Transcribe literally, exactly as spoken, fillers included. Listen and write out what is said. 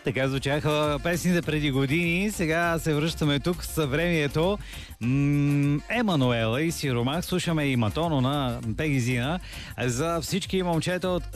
Така звучаха песните преди години. Сега се връщаме тук в съвремието. М- Емануела и Сиромах. Слушаме и Матоно на Пегизина. За всички момчета от